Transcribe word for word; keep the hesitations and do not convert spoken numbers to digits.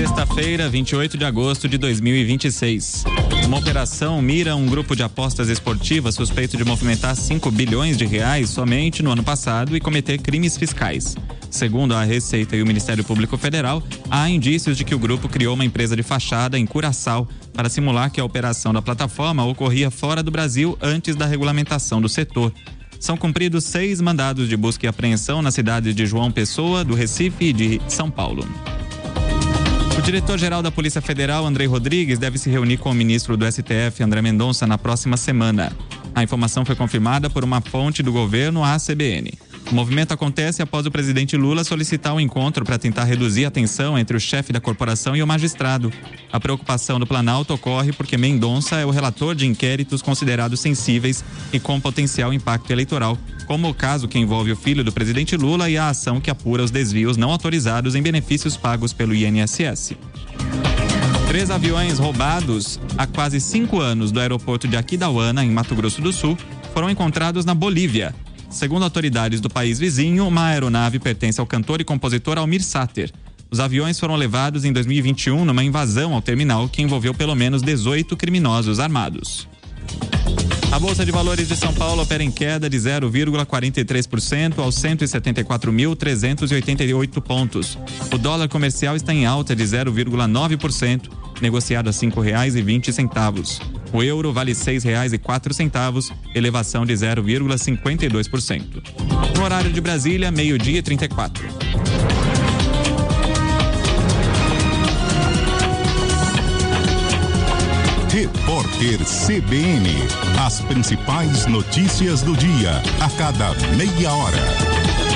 Sexta-feira, vinte e oito de agosto de dois mil e vinte e seis. Uma operação mira um grupo de apostas esportivas suspeito de movimentar cinco bilhões de reais somente no ano passado e cometer crimes fiscais. Segundo a Receita e o Ministério Público Federal, há indícios de que o grupo criou uma empresa de fachada em Curaçao para simular que a operação da plataforma ocorria fora do Brasil antes da regulamentação do setor. São cumpridos seis mandados de busca e apreensão nas cidades de João Pessoa, do Recife e de São Paulo. O diretor-geral da Polícia Federal, Andrei Rodrigues, deve se reunir com o ministro do S T F, André Mendonça, na próxima semana. A informação foi confirmada por uma fonte do governo à C B N. O movimento acontece após o presidente Lula solicitar um encontro para tentar reduzir a tensão entre o chefe da corporação e o magistrado. A preocupação do Planalto ocorre porque Mendonça é o relator de inquéritos considerados sensíveis e com potencial impacto eleitoral, como o caso que envolve o filho do presidente Lula e a ação que apura os desvios não autorizados em benefícios pagos pelo I N S S. Três aviões roubados há quase cinco anos do aeroporto de Aquidauana, em Mato Grosso do Sul, foram encontrados na Bolívia. Segundo autoridades do país vizinho, uma aeronave pertence ao cantor e compositor Almir Sater. Os aviões foram levados em dois mil e vinte e um numa invasão ao terminal que envolveu pelo menos dezoito criminosos armados. A Bolsa de Valores de São Paulo opera em queda de zero vírgula quarenta e três por cento aos cento e setenta e quatro mil trezentos e oitenta e oito pontos. O dólar comercial está em alta de zero vírgula nove por cento, negociado a cinco reais e vinte centavos. O euro vale seis reais e quatro centavos, elevação de zero vírgula cinquenta e dois por cento. No horário de Brasília, meio-dia e trinta e quatro. Repórter C B N. As principais notícias do dia, a cada meia hora.